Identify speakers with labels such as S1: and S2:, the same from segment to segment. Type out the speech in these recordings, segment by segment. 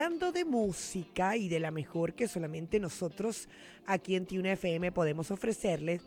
S1: Hablando de música y de la mejor que solamente nosotros aquí en Tune FM podemos ofrecerles,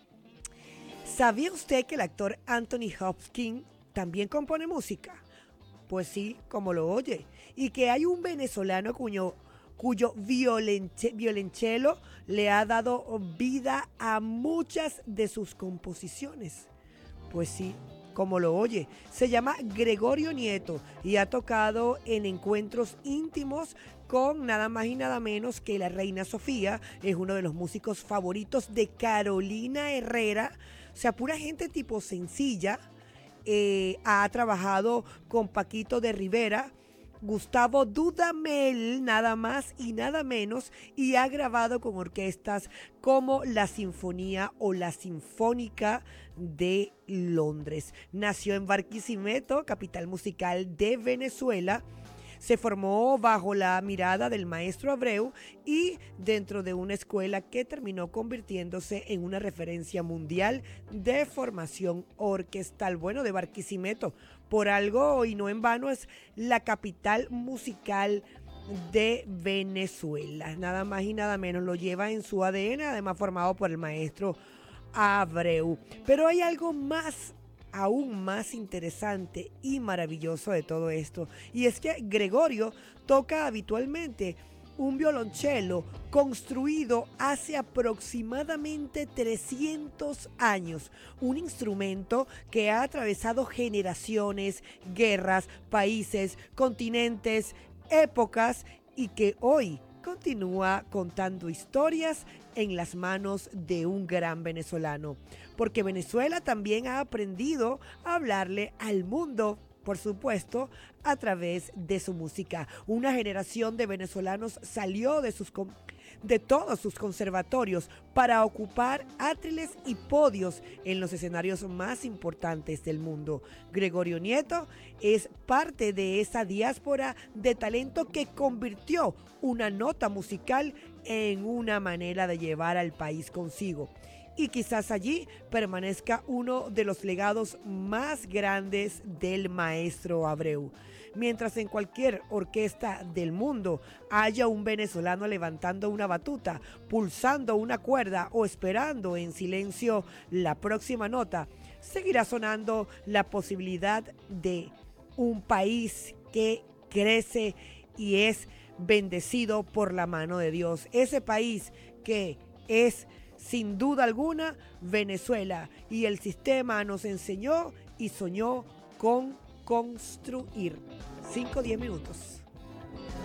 S1: ¿sabía usted que el actor Anthony Hopkins también compone música? Pues sí, como lo oye. Y que hay un venezolano cuyo violonchelo le ha dado vida a muchas de sus composiciones. Pues sí, como lo oye. Se llama Gregorio Nieto y ha tocado en encuentros íntimos con nada más y nada menos que la reina Sofía. Es uno de los músicos favoritos de Carolina Herrera. O sea, pura gente tipo sencilla. Ha trabajado con Paquito de Rivera, Gustavo Dudamel, nada más y nada menos, y ha grabado con orquestas como la Sinfonía o la Sinfónica de Londres. Nació en Barquisimeto, capital musical de Venezuela. Se formó bajo la mirada del maestro Abreu y dentro de una escuela que terminó convirtiéndose en una referencia mundial de formación orquestal. Bueno, de Barquisimeto, por algo y no en vano es la capital musical de Venezuela. Nada más y nada menos lo lleva en su ADN, además formado por el maestro Abreu. Pero hay algo más, aún más interesante y maravilloso de todo esto, y es que Gregorio toca habitualmente un violonchelo construido hace aproximadamente 300 años, un instrumento que ha atravesado generaciones, guerras, países, continentes, épocas y que hoy continúa contando historias en las manos de un gran venezolano. Porque Venezuela también ha aprendido a hablarle al mundo, por supuesto, a través de su música. Una generación de venezolanos salió de todos sus conservatorios para ocupar atriles y podios en los escenarios más importantes del mundo. Gregorio Nieto es parte de esa diáspora de talento que convirtió una nota musical en una manera de llevar al país consigo. Y quizás allí permanezca uno de los legados más grandes del maestro Abreu. Mientras en cualquier orquesta del mundo haya un venezolano levantando una batuta, pulsando una cuerda o esperando en silencio la próxima nota, seguirá sonando la posibilidad de un país que crece y es bendecido por la mano de Dios. Ese país que es sin duda alguna Venezuela, y el sistema nos enseñó y soñó con construir. 5 o 10 minutos.